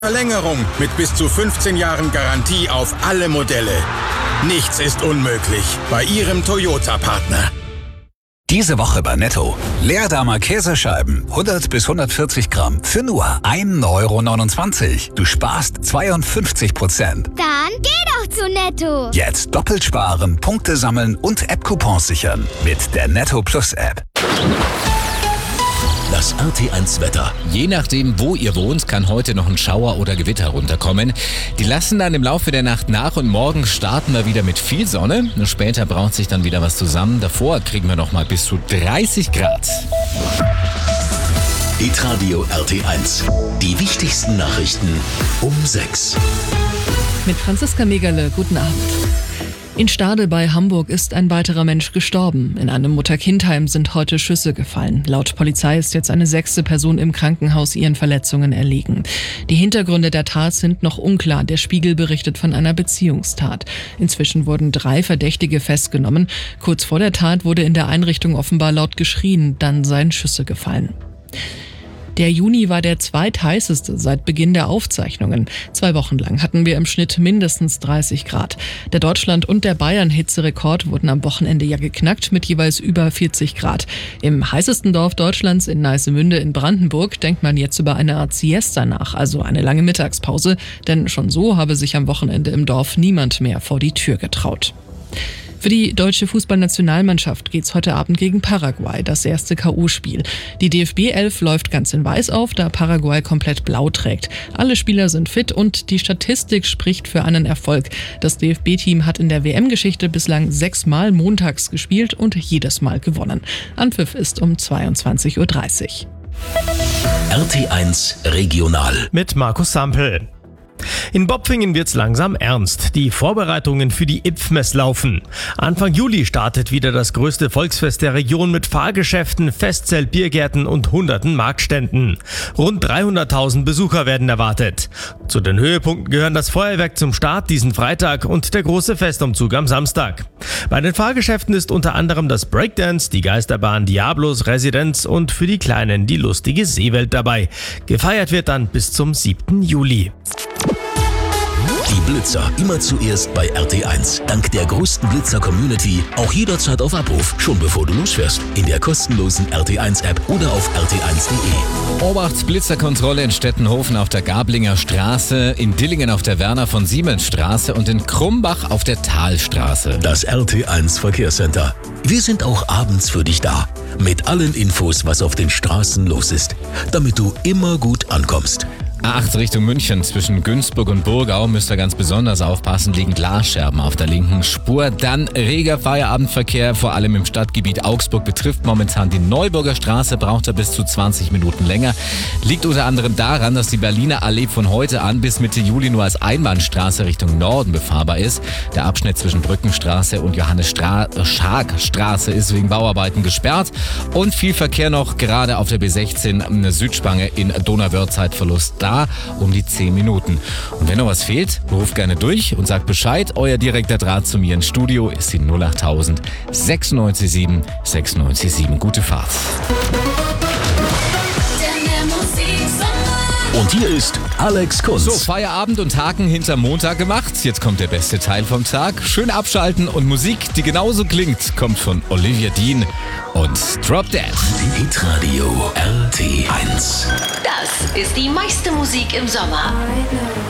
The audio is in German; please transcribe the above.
Verlängerung mit bis zu 15 Jahren Garantie auf alle Modelle. Nichts ist unmöglich bei Ihrem Toyota-Partner. Diese Woche bei Netto. Leerdammer Käsescheiben, 100 bis 140 Gramm, für nur 1,29 €. Du sparst 52%. Dann geh doch zu Netto. Jetzt doppelt sparen, Punkte sammeln und App-Coupons sichern. Mit der Netto Plus App. Das RT1-Wetter. Je nachdem, wo ihr wohnt, kann heute noch ein Schauer oder Gewitter runterkommen. Die lassen dann im Laufe der Nacht nach und morgen starten wir wieder mit viel Sonne. Nur später braut sich dann wieder was zusammen. Davor kriegen wir noch mal bis zu 30 Grad. Hitradio RT1. Die wichtigsten Nachrichten um 6. Mit Franziska Megerle, guten Abend. In Stade bei Hamburg ist ein weiterer Mensch gestorben. In einem Mutter-Kind-Heim sind heute Schüsse gefallen. Laut Polizei ist jetzt eine 6. Person im Krankenhaus ihren Verletzungen erlegen. Die Hintergründe der Tat sind noch unklar. Der Spiegel berichtet von einer Beziehungstat. Inzwischen wurden 3 Verdächtige festgenommen. Kurz vor der Tat wurde in der Einrichtung offenbar laut geschrien. Dann seien Schüsse gefallen. Der Juni war der zweitheißeste seit Beginn der Aufzeichnungen. 2 Wochen lang hatten wir im Schnitt mindestens 30 Grad. Der Deutschland- und der Bayern-Hitzerekord wurden am Wochenende ja geknackt mit jeweils über 40 Grad. Im heißesten Dorf Deutschlands in Neissemünde in Brandenburg denkt man jetzt über eine Art Siesta nach, also eine lange Mittagspause. Denn schon so habe sich am Wochenende im Dorf niemand mehr vor die Tür getraut. Für die deutsche Fußballnationalmannschaft geht's heute Abend gegen Paraguay, das erste K.O.-Spiel. Die DFB-11 läuft ganz in Weiß auf, da Paraguay komplett blau trägt. Alle Spieler sind fit und die Statistik spricht für einen Erfolg. Das DFB-Team hat in der WM-Geschichte bislang 6 Mal montags gespielt und jedes Mal gewonnen. Anpfiff ist um 22:30 Uhr. RT1 Regional. Mit Markus Sampel. In Bopfingen wird's langsam ernst. Die Vorbereitungen für die IPFMES laufen. Anfang Juli startet wieder das größte Volksfest der Region mit Fahrgeschäften, Festzelt, Biergärten und hunderten Marktständen. Rund 300.000 Besucher werden erwartet. Zu den Höhepunkten gehören das Feuerwerk zum Start diesen Freitag und der große Festumzug am Samstag. Bei den Fahrgeschäften ist unter anderem das Breakdance, die Geisterbahn Diablos, Residenz und für die Kleinen die lustige Seewelt dabei. Gefeiert wird dann bis zum 7. Juli. Die Blitzer immer zuerst bei RT1. Dank der größten Blitzer-Community auch jederzeit auf Abruf, schon bevor du losfährst. In der kostenlosen RT1-App oder auf rt1.de. Obacht, Blitzerkontrolle in Stettenhofen auf der Gablinger Straße, in Dillingen auf der Werner von Siemens Straße und in Krumbach auf der Talstraße. Das RT1 Verkehrscenter. Wir sind auch abends für dich da. Mit allen Infos, was auf den Straßen los ist. Damit du immer gut ankommst. A8 Richtung München, zwischen Günzburg und Burgau müsst ihr ganz besonders aufpassen, liegen Glasscherben auf der linken Spur. Dann reger Feierabendverkehr, vor allem im Stadtgebiet Augsburg, betrifft momentan die Neuburger Straße, braucht er bis zu 20 Minuten länger. Liegt unter anderem daran, dass die Berliner Allee von heute an bis Mitte Juli nur als Einbahnstraße Richtung Norden befahrbar ist. Der Abschnitt zwischen Brückenstraße und Johannes-Schark-Straße ist wegen Bauarbeiten gesperrt. Und viel Verkehr noch gerade auf der B16 Südspange in Donauwörth-Zeitverlust da um die 10 Minuten. Und wenn noch was fehlt, ruft gerne durch und sagt Bescheid. Euer direkter Draht zu mir ins Studio ist die 08000 697 697. Gute Fahrt. Und hier ist Alex Kunz. So, Feierabend und Haken hinterm Montag gemacht. Jetzt kommt der beste Teil vom Tag. Schön abschalten und Musik, die genauso klingt, kommt von Olivia Dean und Drop Dead. Hitradio RT1. Das ist die meiste Musik im Sommer.